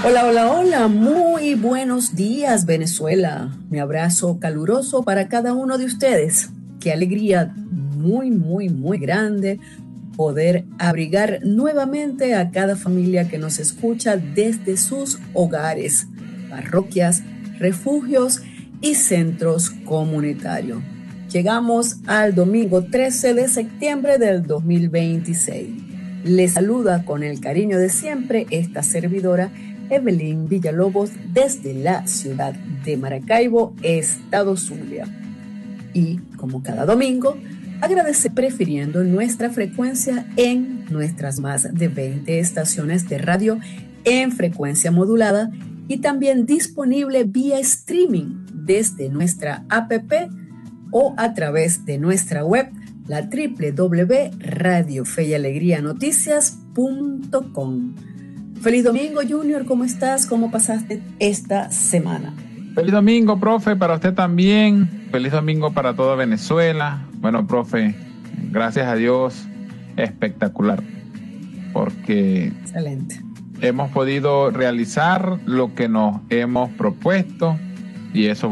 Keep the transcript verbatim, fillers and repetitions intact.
Hola, hola, hola, muy buenos días Venezuela. Mi abrazo caluroso para cada uno de ustedes. Qué alegría muy, muy, muy grande poder abrigar nuevamente a cada familia que nos escucha desde sus hogares, parroquias, refugios y centros comunitarios. Llegamos al domingo trece de septiembre del dos mil veintiséis. Les saluda con el cariño de siempre esta servidora Evelyn Villalobos desde la ciudad de Maracaibo, Estado Zulia. Y como cada domingo, agradece prefiriendo nuestra frecuencia en nuestras más de veinte estaciones de radio en frecuencia modulada y también disponible vía streaming desde nuestra app o a través de nuestra web, la doble u doble u doble u punto radio fe y alegría noticias punto com. Feliz domingo, Junior, ¿cómo estás? ¿Cómo pasaste esta semana? Feliz domingo, profe, para usted también. Feliz domingo para toda Venezuela. Bueno, profe, gracias a Dios, espectacular, porque excelente. Hemos podido realizar lo que nos hemos propuesto y eso